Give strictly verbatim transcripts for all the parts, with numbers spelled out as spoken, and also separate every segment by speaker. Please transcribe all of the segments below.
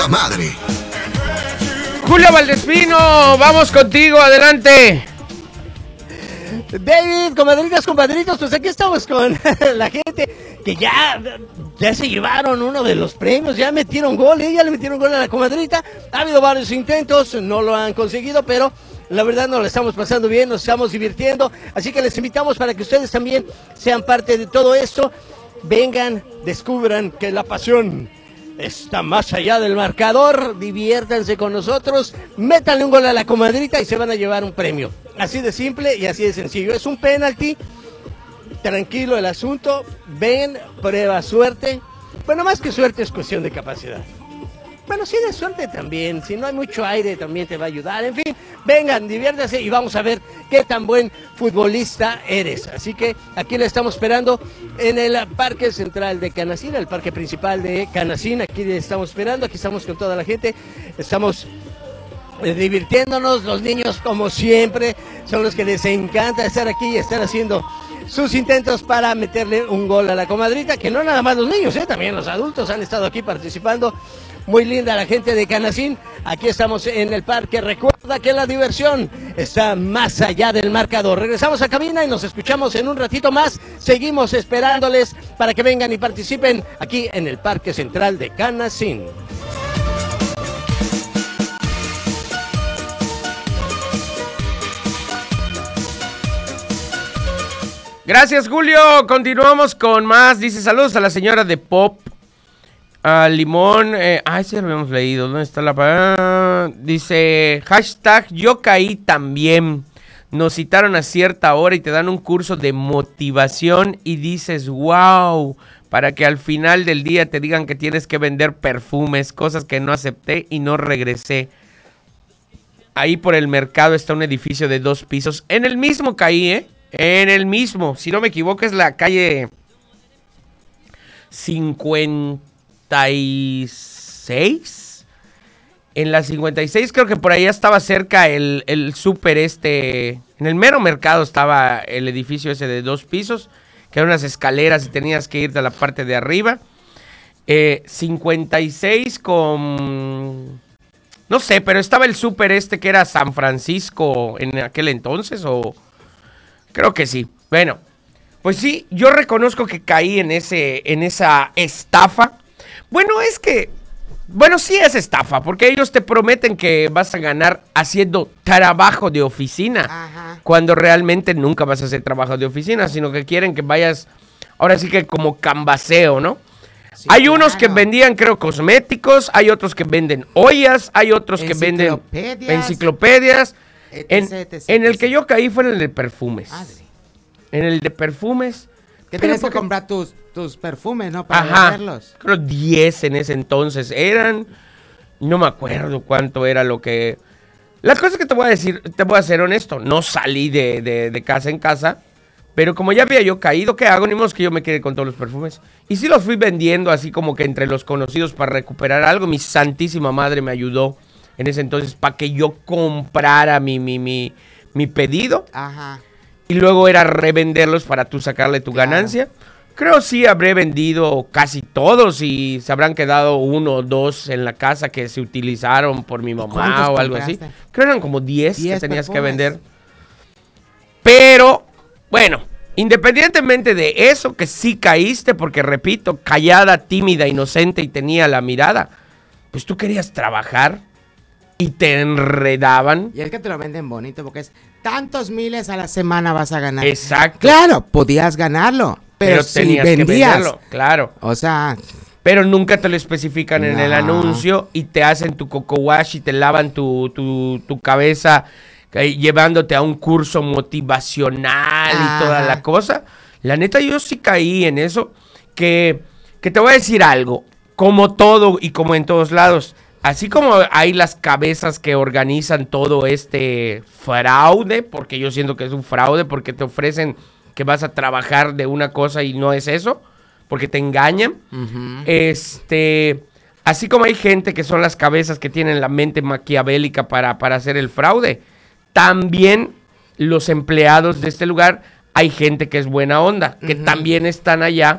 Speaker 1: Madre.
Speaker 2: Julio Valdespino, vamos contigo, adelante.
Speaker 3: David, comadritas, compadritos, pues aquí estamos con la gente que ya, ya se llevaron uno de los premios, ya metieron gol, ¿eh? Ya le metieron gol a la comadrita. Ha habido varios intentos, no lo han conseguido, pero la verdad nos la estamos pasando bien, nos estamos divirtiendo, así que les invitamos para que ustedes también sean parte de todo esto. Vengan, descubran que la pasión está más allá del marcador, diviértanse con nosotros, métanle un gol a la comadrita y se van a llevar un premio. Así de simple y así de sencillo. Es un penalti, tranquilo el asunto, ven, prueba suerte. Bueno, más que suerte es cuestión de capacidad. Bueno, sí, de suerte también, si no hay mucho aire también te va a ayudar. En fin, vengan, diviértanse y vamos a ver qué tan buen futbolista eres. Así que aquí le estamos esperando en el Parque Central de Canacín, el parque principal de Canacín. Aquí le estamos esperando, aquí estamos con toda la gente, estamos eh, divirtiéndonos. Los niños, como siempre, son los que les encanta estar aquí y estar haciendo sus intentos para meterle un gol a la comadrita, que no nada más los niños, ¿eh? También los adultos han estado aquí participando. Muy linda la gente de Canacín. Aquí estamos en el parque. Recuerda que la diversión está más allá del marcador. Regresamos a cabina y nos escuchamos en un ratito más. Seguimos esperándoles para que vengan y participen aquí en el Parque Central de Canacín.
Speaker 2: Gracias, Julio. Continuamos con más. Dice, saludos a la señora de Pop. A Limón, eh, ay, sí lo habíamos leído, ¿dónde está la palabra? Dice, hashtag, yo caí también, nos citaron a cierta hora y te dan un curso de motivación y dices, wow, para que al final del día te digan que tienes que vender perfumes, cosas que no acepté y no regresé. Ahí por el mercado está un edificio de dos pisos, en el mismo caí, ¿eh? En el mismo, si no me equivoco es la calle cincuenta y seis, en la cincuenta y seis creo que por allá estaba cerca el, el súper este, en el mero mercado estaba el edificio ese de dos pisos, que eran unas escaleras y tenías que irte a la parte de arriba, eh, cincuenta y seis con, no sé, pero estaba el súper este que era San Francisco en aquel entonces, o creo que sí, bueno, pues sí, yo reconozco que caí en ese, en esa estafa. Bueno, es que, bueno, sí es estafa, porque ellos te prometen que vas a ganar haciendo trabajo de oficina, ajá, cuando realmente nunca vas a hacer trabajo de oficina, sino que quieren que vayas, ahora sí que como cambaseo, ¿no? Sí, hay claro. Unos que vendían, creo, cosméticos, hay otros que venden ollas, hay otros que venden enciclopedias. En, en el que yo caí fue en el de perfumes. Madre. En el de perfumes.
Speaker 4: Que tienes que comprar tus, tus perfumes, ¿no? Para
Speaker 2: ajá,
Speaker 4: venderlos.
Speaker 2: Creo diez en ese entonces eran. No me acuerdo cuánto era lo que... La cosa es que te voy a decir, te voy a ser honesto, no salí de, de, de casa en casa, pero como ya había yo caído, ¿qué hago? Ni modo que yo me quede con todos los perfumes. Y sí los fui vendiendo así como que entre los conocidos para recuperar algo. Mi santísima madre me ayudó en ese entonces para que yo comprara mi, mi, mi, mi pedido.
Speaker 4: Ajá.
Speaker 2: Y luego era revenderlos para tú sacarle tu claro. ganancia. Creo sí habré vendido casi todos y se habrán quedado uno o dos en la casa que se utilizaron por mi mamá o algo así. Creo eran como diez que tenías perfumes que vender. Pero, bueno, independientemente de eso, que sí caíste, porque repito, callada, tímida, inocente y tenía la mirada, pues tú querías trabajar y te enredaban.
Speaker 4: Y es que te lo venden bonito porque es tantos miles a la semana vas a ganar.
Speaker 2: Exacto.
Speaker 4: Claro, podías ganarlo, pero, pero tenías si vendías, que venderlo,
Speaker 2: claro.
Speaker 4: O sea,
Speaker 2: pero nunca te lo especifican no. en el anuncio y te hacen tu coco wash y te lavan tu, tu, tu cabeza eh, llevándote a un curso motivacional ah. y toda la cosa. La neta, yo sí caí en eso, que, que te voy a decir algo, como todo y como en todos lados. Así como hay las cabezas que organizan todo este fraude, porque yo siento que es un fraude, porque te ofrecen que vas a trabajar de una cosa y no es eso, porque te engañan. Uh-huh. Este, así como hay gente que son las cabezas que tienen la mente maquiavélica para, para hacer el fraude, también los empleados de este lugar, hay gente que es buena onda, que uh-huh. también están allá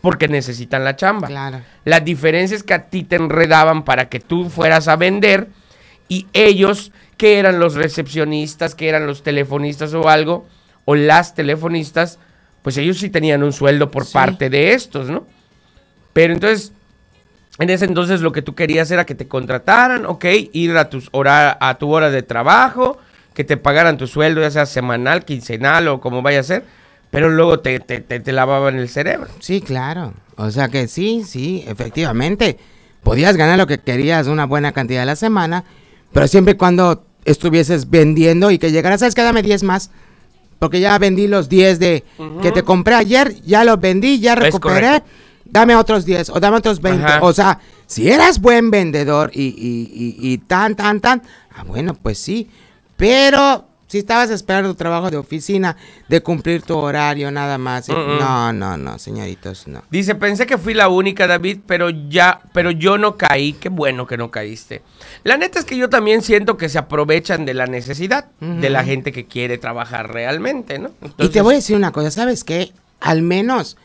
Speaker 2: porque necesitan la chamba.
Speaker 4: Claro.
Speaker 2: La diferencia es que a ti te enredaban para que tú fueras a vender y ellos, que eran los recepcionistas, que eran los telefonistas o algo, o las telefonistas, pues ellos sí tenían un sueldo por
Speaker 4: Sí.
Speaker 2: parte de estos, ¿no? Pero entonces, en ese entonces lo que tú querías era que te contrataran, ok, ir a, tus hora, a tu hora de trabajo, que te pagaran tu sueldo, ya sea semanal, quincenal o como vaya a ser, pero luego te, te, te, te lavaban el cerebro.
Speaker 4: Sí, claro. O sea que sí, sí, efectivamente. Podías ganar lo que querías, una buena cantidad a la semana, pero siempre y cuando estuvieses vendiendo y que llegaras, ¿sabes qué? Dame diez más. Porque ya vendí los diez de uh-huh. que te compré ayer, ya los vendí, ya recuperé. Dame otros diez o dame otros veinte. Ajá. O sea, si eras buen vendedor y, y, y, y tan, tan, tan, ah, bueno, pues sí. Pero si estabas esperando tu trabajo de oficina, de cumplir tu horario nada más. Uh-uh. No, no, no, señoritos, no.
Speaker 2: Dice, pensé que fui la única, David, pero ya, pero yo no caí. Qué bueno que no caíste. La neta es que yo también siento que se aprovechan de la necesidad uh-huh. de la gente que quiere trabajar realmente, ¿no? Entonces,
Speaker 4: y te voy a decir una cosa, ¿sabes qué? Al menos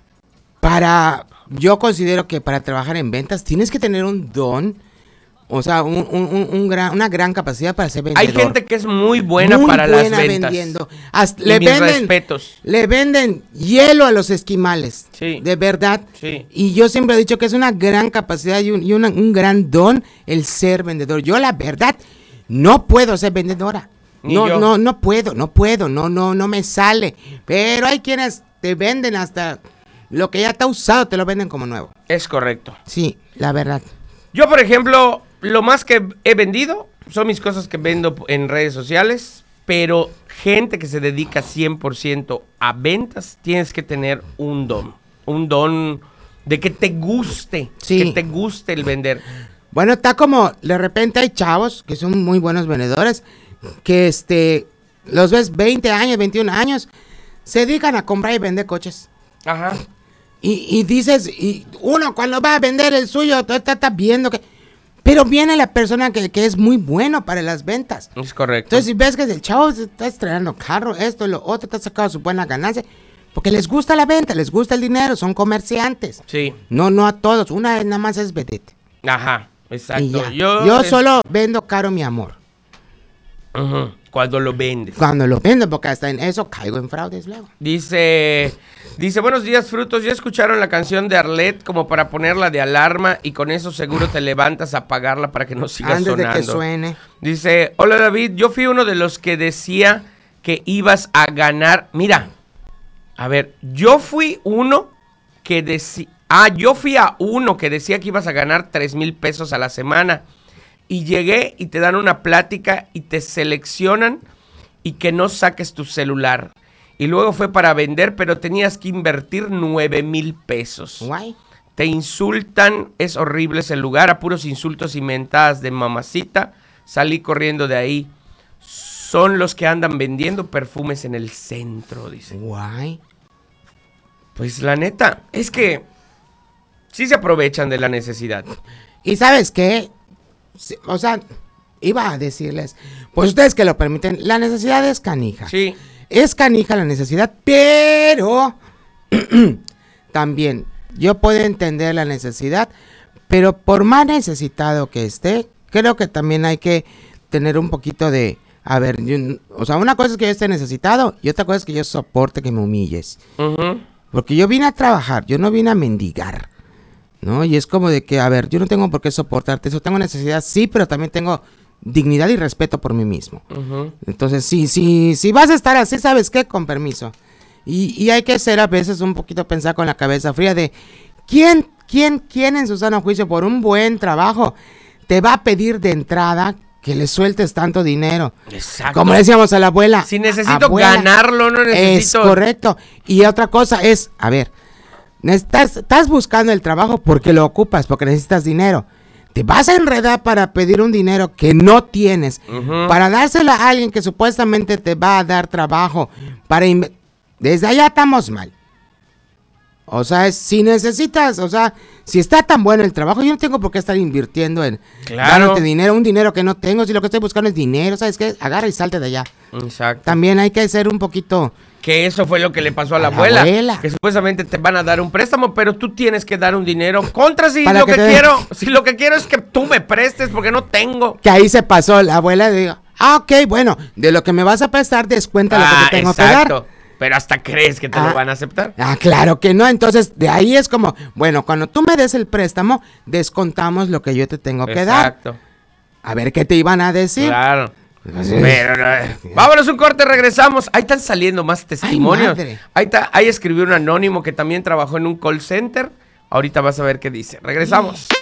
Speaker 4: para, yo considero que para trabajar en ventas tienes que tener un don. O sea, un, un, un, un gran, una gran capacidad para ser vendedor.
Speaker 2: Hay gente que es muy buena
Speaker 4: muy
Speaker 2: para
Speaker 4: buena
Speaker 2: las ventas.
Speaker 4: vendiendo. Hasta,
Speaker 2: y
Speaker 4: le
Speaker 2: mis
Speaker 4: venden,
Speaker 2: respetos.
Speaker 4: Le venden hielo a los esquimales.
Speaker 2: Sí.
Speaker 4: De verdad.
Speaker 2: Sí.
Speaker 4: Y yo siempre he dicho que es una gran capacidad y, un, y una, un gran don el ser vendedor. Yo la verdad no puedo ser vendedora.
Speaker 2: Ni
Speaker 4: no,
Speaker 2: yo.
Speaker 4: no, no puedo, no puedo, no, no, no me sale. Pero hay quienes te venden hasta lo que ya está usado, te lo venden como nuevo.
Speaker 2: Es correcto.
Speaker 4: Sí, la verdad.
Speaker 2: Yo, por ejemplo, lo más que he vendido son mis cosas que vendo en redes sociales, pero gente que se dedica cien por ciento a ventas, tienes que tener un don, un don de que te guste,
Speaker 4: sí.
Speaker 2: que te guste el vender.
Speaker 4: Bueno, está como, de repente hay chavos que son muy buenos vendedores, que este, los ves veinte años, veintiún años, se dedican a comprar y vender coches.
Speaker 2: Ajá.
Speaker 4: Y, y dices, y uno cuando va a vender el suyo, está, está viendo que... Pero viene la persona que, que es muy bueno para las ventas.
Speaker 2: Es correcto.
Speaker 4: Entonces, si ves que el chavo está estrenando carro, esto, lo otro, está sacando su buena ganancia, porque les gusta la venta, les gusta el dinero, son comerciantes.
Speaker 2: Sí.
Speaker 4: No, no a todos, una nada más es vedette.
Speaker 2: Ajá, exacto.
Speaker 4: Y ya.
Speaker 2: Yo,
Speaker 4: Yo
Speaker 2: es...
Speaker 4: solo vendo caro mi amor.
Speaker 2: Uh-huh. Cuando lo vendes.
Speaker 4: Cuando lo vendo, porque hasta en eso caigo en fraudes luego.
Speaker 2: Dice, dice, buenos días, frutos. ¿Ya escucharon la canción de Arlet como para ponerla de alarma y con eso seguro te levantas a apagarla para que no siga
Speaker 4: Antes
Speaker 2: sonando?
Speaker 4: de que suene.
Speaker 2: Dice, hola David, yo fui uno de los que decía que ibas a ganar. Mira, a ver, yo fui uno que decía, ah, yo fui a uno que decía que ibas a ganar tres mil pesos a la semana. Y llegué y te dan una plática y te seleccionan y que no saques tu celular. Y luego fue para vender, pero tenías que invertir nueve mil pesos.
Speaker 4: Guay.
Speaker 2: Te insultan, es horrible ese lugar, a puros insultos y mentadas de mamacita. Salí corriendo de ahí. Son los que andan vendiendo perfumes en el centro, dice.
Speaker 4: Guay.
Speaker 2: Pues la neta, es que sí se aprovechan de la necesidad.
Speaker 4: ¿Y sabes qué? O sea, iba a decirles, pues ustedes que lo permiten, la necesidad es canija.
Speaker 2: Sí.
Speaker 4: Es canija la necesidad, pero también yo puedo entender la necesidad, pero por más necesitado que esté, creo que también hay que tener un poquito de, a ver, yo, o sea, una cosa es que yo esté necesitado y otra cosa es que yo soporte que me humilles. Uh-huh. Porque yo vine a trabajar, yo no vine a mendigar. ¿No? Y es como de que, a ver, yo no tengo por qué soportarte eso, tengo necesidad, sí, pero también tengo dignidad y respeto por mí mismo. Uh-huh. Entonces, sí, sí, si vas a estar así, ¿sabes qué? Con permiso. Y, y hay que ser a veces un poquito pensar con la cabeza fría de, ¿quién, quién, quién en su sano juicio por un buen trabajo te va a pedir de entrada que le sueltes tanto dinero?
Speaker 2: Exacto.
Speaker 4: Como le decíamos a la abuela.
Speaker 2: Si necesito
Speaker 4: abuela,
Speaker 2: ganarlo, no necesito...
Speaker 4: Es correcto. Y otra cosa es, a ver... Estás, estás buscando el trabajo porque lo ocupas, porque necesitas dinero. Te vas a enredar para pedir un dinero que no tienes, uh-huh. para dárselo a alguien que supuestamente te va a dar trabajo. Para Desde allá estamos mal. O sea, si necesitas, o sea, Si está tan bueno el trabajo, yo no tengo por qué estar invirtiendo en
Speaker 2: Claro.
Speaker 4: dándote dinero, un dinero que no tengo. Si lo que estoy buscando es dinero, ¿sabes qué? Agarra y salte de allá.
Speaker 2: Exacto.
Speaker 4: También hay que ser un poquito...
Speaker 2: Que eso fue lo que le pasó a la,
Speaker 4: A la
Speaker 2: abuela,
Speaker 4: abuela.
Speaker 2: que supuestamente te van a dar un préstamo, pero tú tienes que dar un dinero contra si
Speaker 4: Para
Speaker 2: lo
Speaker 4: que
Speaker 2: que,
Speaker 4: te den.
Speaker 2: quiero, si lo que quiero es que tú me prestes porque no tengo.
Speaker 4: Que ahí se pasó la abuela y digo, ah, ok, bueno, de lo que me vas a prestar, descuenta lo que te tengo que dar.
Speaker 2: Pero hasta crees que te
Speaker 4: Ah.
Speaker 2: lo van a aceptar.
Speaker 4: Ah, claro que no, entonces de ahí es como, bueno, cuando tú me des el préstamo, descontamos lo que yo te tengo que dar.
Speaker 2: Exacto.
Speaker 4: A ver qué te iban a decir.
Speaker 2: Claro.
Speaker 4: Pues,
Speaker 2: Pero, no, vámonos un corte, regresamos. Ahí están saliendo más testimonios.
Speaker 4: madre.
Speaker 2: Ahí, está, ahí escribió un anónimo que también trabajó en un call center. Ahorita vas a ver qué dice. Regresamos.